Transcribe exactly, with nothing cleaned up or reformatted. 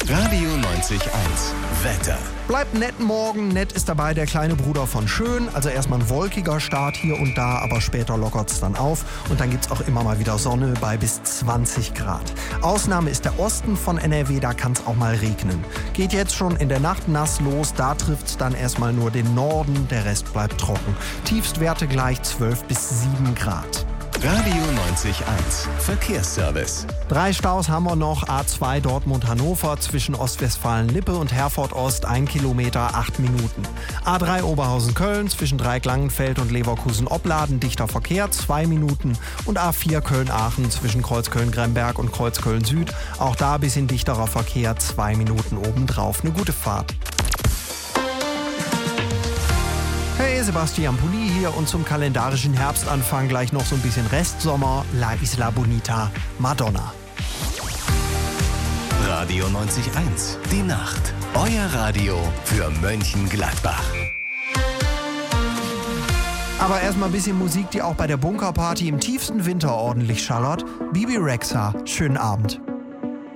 Radio neunzig eins. Wetter. Bleibt nett morgen. Nett ist dabei der kleine Bruder von schön. Also erstmal ein wolkiger Start hier und da, aber später lockert es dann auf. Und dann gibt es auch immer mal wieder Sonne bei bis zwanzig Grad. Ausnahme ist der Osten von N R W, da kann es auch mal regnen. Geht jetzt schon in der Nacht nass los, da trifft es dann erstmal nur den Norden, der Rest bleibt trocken. Tiefstwerte gleich zwölf bis sieben Grad. Radio neunzig eins. Verkehrsservice. Drei Staus haben wir noch. A zwei Dortmund-Hannover zwischen Ostwestfalen-Lippe und Herford-Ost, ein Kilometer, acht Minuten. A drei Oberhausen-Köln zwischen Dreieck-Langenfeld und Leverkusen-Opladen, dichter Verkehr, zwei Minuten. Und A vier Köln-Aachen zwischen Kreuzköln-Gremberg und Kreuzköln-Süd, auch da ein bisschen dichterer Verkehr, zwei Minuten obendrauf. Eine gute Fahrt. Hey, Sebastian Pulli hier und zum kalendarischen Herbstanfang gleich noch so ein bisschen Restsommer, La Isla Bonita, Madonna. Radio neunzig eins. Die Nacht. Euer Radio für Mönchengladbach. Aber erstmal ein bisschen Musik, die auch bei der Bunkerparty im tiefsten Winter ordentlich schallert. Bibi Rexha, schönen Abend.